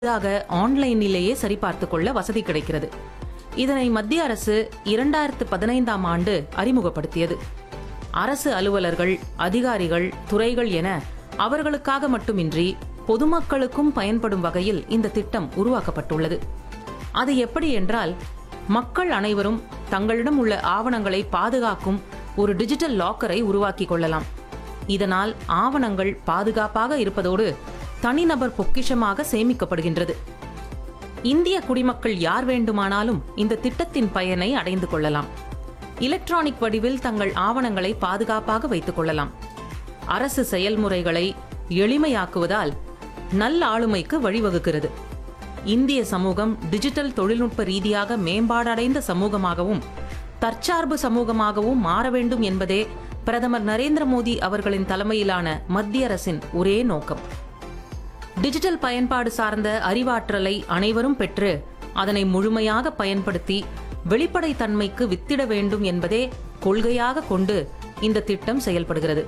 ஆன்லைனிலேயே சரிபார்த்துக் கொள்ள வசதி கிடைக்கிறது. இதனை மத்திய அரசு 2015ஆம் ஆண்டு அறிமுகப்படுத்தியது. அரசு அலுவலர்கள், அதிகாரிகள், துறைகள் என அவர்களுக்காக மட்டுமின்றி பொதுமக்களுக்கும் பயன்படும் வகையில் இந்த திட்டம் உருவாக்கப்பட்டுள்ளது. அது எப்படி என்றால், மக்கள் அனைவரும் தங்களிடம் உள்ள ஆவணங்களை பாதுகாக்கும் ஒரு டிஜிட்டல் லாக்கரை உருவாக்கிக் கொள்ளலாம். இதனால் ஆவணங்கள் பாதுகாப்பாக இருப்பதோடு தனிநபர் பொக்கிஷமாக சேமிக்கப்படுகின்றது. இந்திய குடிமக்கள் யார் வேண்டுமானாலும் இந்த திட்டத்தின் பயனை அடைந்து கொள்ளலாம். எலக்ட்ரானிக் வடிவில் தங்கள் ஆவணங்களை பாதுகாப்பாக வைத்துக் கொள்ளலாம். அரசு செயல்முறைகளை எளிமையாக்குவதால் நல்ல ஆளுமைக்கு வழிவகுக்கிறது. இந்திய சமூகம் டிஜிட்டல் தொழில்நுட்ப ரீதியாக மேம்பாடடைந்த சமூகமாகவும் தற்சார்பு சமூகமாகவும் மாற வேண்டும் என்பதே பிரதமர் நரேந்திர மோடி அவர்களின் தலைமையிலான மத்திய அரசின் ஒரே நோக்கம். டிஜிட்டல் பயன்பாடு சார்ந்த அறிவாற்றலை அனைவரும் பெற்று அதனை முழுமையாக பயன்படுத்தி வெளிப்படைத்தன்மைக்கு வித்திட வேண்டும் என்பதே கொள்கையாக கொண்டு இந்த திட்டம் செயல்படுகிறது.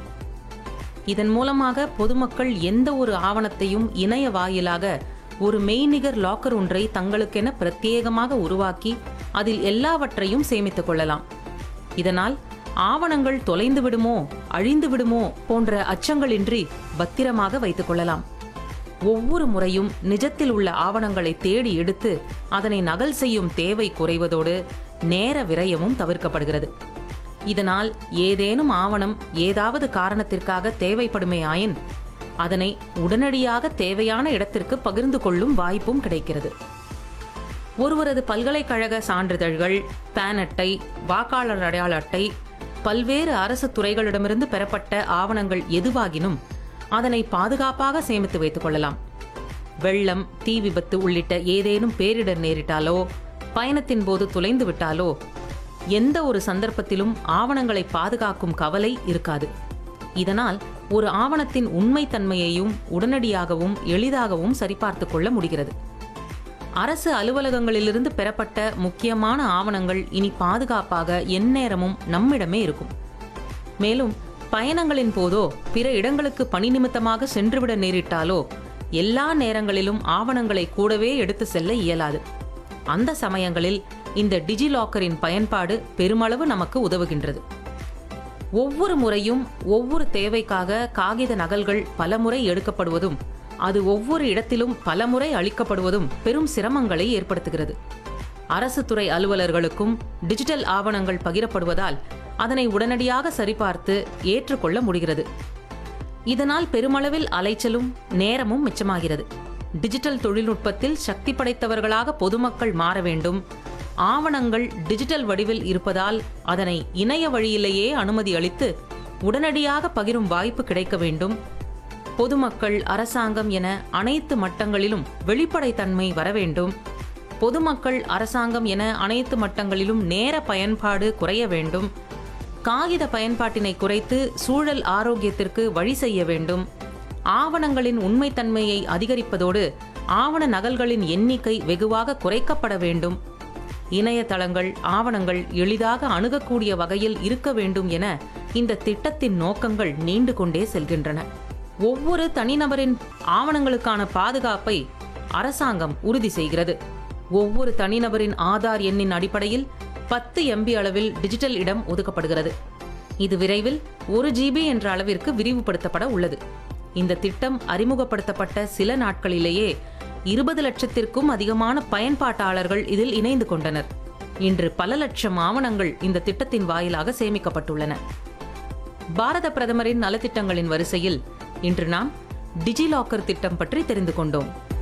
இதன் மூலமாக பொதுமக்கள் எந்த ஒரு ஆவணத்தையும் இணைய வாயிலாக ஒரு மெய்நிகர் லாக்கர் ஒன்றை தங்களுக்கென பிரத்யேகமாக உருவாக்கி அதில் எல்லாவற்றையும் சேமித்துக் கொள்ளலாம். இதனால் ஆவணங்கள் தொலைந்து விடுமோ, அழிந்து விடுமோ போன்ற அச்சங்களின்றி பத்திரமாக வைத்துக் கொள்ளலாம். ஒவ்வொரு முறையும் நிஜத்தில் உள்ள ஆவணங்களை தேடி எடுத்து அதனை நகல் செய்யும் தேவை குறைவதோடு நேர விரயமும் தவிர்க்கப்படுகிறது. இதனால் ஏதேனும் ஆவணம் ஏதாவது காரணத்திற்காக தேவைப்படுமேயாயின் அதனை உடனடியாக தேவையான இடத்திற்கு பகிர்ந்து கொள்ளும் வாய்ப்பும் கிடைக்கிறது. ஒருவரது பல்கலைக்கழக சான்றிதழ்கள், பான் அட்டை, வாக்காளர் அடையாள அட்டை, பல்வேறு அரசு துறைகளிடமிருந்து பெறப்பட்ட ஆவணங்கள் எதுவாகினும் அதனை பாதுகாப்பாக சேமித்து வைத்துக் கொள்ளலாம். வெள்ளம், தீ விபத்து உள்ளிட்ட ஏதேனும் பேரிடர் நேரிட்டாலோ, பயணத்தின் போது தொலைந்து விட்டாலோ எந்த ஒரு சந்தர்ப்பத்திலும் ஆவணங்களை பாதுகாக்கும் கவலை இருக்காது. இதனால் ஒரு ஆவணத்தின் உண்மைத்தன்மையையும் உடனடியாகவும் எளிதாகவும் சரிபார்த்துக் கொள்ள முடிகிறது. அரசு அலுவலகங்களிலிருந்து பெறப்பட்ட முக்கியமான ஆவணங்கள் இனி பாதுகாப்பாக எந்நேரமும் நம்மிடமே இருக்கும். மேலும் பயணங்களின் போதோ பிற இடங்களுக்கு பணி நிமித்தமாக சென்றுவிட நேரிட்டாலோ எல்லா நேரங்களிலும் ஆவணங்களை கூடவே எடுத்து செல்ல இயலாது. அந்த சமயங்களில் இந்த டிஜிலாக்கரின் பயன்பாடு பெருமளவு நமக்கு உதவுகின்றது. ஒவ்வொரு முறையும் ஒவ்வொரு தேவைக்காக காகித நகல்கள் பலமுறை எடுக்கப்படுவதும் அது ஒவ்வொரு இடத்திலும் பலமுறை அளிக்கப்படுவதும் பெரும் சிரமங்களை ஏற்படுத்துகிறது. அரசு துறை அலுவலர்களுக்கும் டிஜிட்டல் ஆவணங்கள் பகிரப்படுவதால் அதனை உடனடியாக சரிபார்த்து ஏற்றுக்கொள்ள முடிகிறது. இதனால் பெருமளவில் அலைச்சலும் நேரமும் மிச்சமாகிறது. டிஜிட்டல் தொழில்நுட்பத்தில் சக்தி படைத்தவர்களாக பொதுமக்கள் மாற வேண்டும். ஆவணங்கள் டிஜிட்டல் வடிவில் இருப்பதால் அதனை இணைய வழியிலேயே அனுமதி அளித்து உடனடியாக பகிரும் வாய்ப்பு கிடைக்க வேண்டும். பொதுமக்கள், அரசாங்கம் என அனைத்து மட்டங்களிலும் வெளிப்படைத்தன்மை வர வேண்டும். பொதுமக்கள், அரசாங்கம் என அனைத்து மட்டங்களிலும் நேர பயன்பாடு குறைய வேண்டும். காகித பயன்பாட்டினை குறைத்து சூழல் ஆரோக்கியத்திற்கு வழி செய்ய வேண்டும். ஆவணங்களின் உண்மைத்தன்மையை அதிகரிப்பதோடு ஆவண நகல்களின் எண்ணிக்கை வெகுவாக குறைக்கப்பட வேண்டும். இணையதளங்கள், ஆவணங்கள் எளிதாக அணுகக்கூடிய வகையில் இருக்க வேண்டும் என இந்த திட்டத்தின் நோக்கங்கள் நீண்டு கொண்டே செல்கின்றன. ஒவ்வொரு தனிநபரின் ஆவணங்களுக்கான பாதுகாப்பை அரசாங்கம் உறுதி செய்கிறது. ஒவ்வொரு தனிநபரின் ஆதார் எண்ணின் அடிப்படையில் 10 MB அளவில் டிஜிட்டல் இடம் ஒதுக்கப்படுகிறது. இது விரைவில் 1 GB என்ற அளவிற்கு விரிவுபடுத்தப்பட உள்ளது. இந்த திட்டம் அறிமுகப்படுத்தப்பட்ட சில நாட்களிலேயே 20 லட்சத்திற்கும் அதிகமான பயன்பாட்டாளர்கள் இதில் இணைந்து கொண்டனர். இன்று பல லட்சம் ஆவணங்கள் இந்த திட்டத்தின் வாயிலாக சேமிக்கப்பட்டுள்ளன. பாரத பிரதமரின் நலத்திட்டங்களின் வரிசையில் இன்று நாம் டிஜிலாக்கர் திட்டம் பற்றி தெரிந்து கொண்டோம்.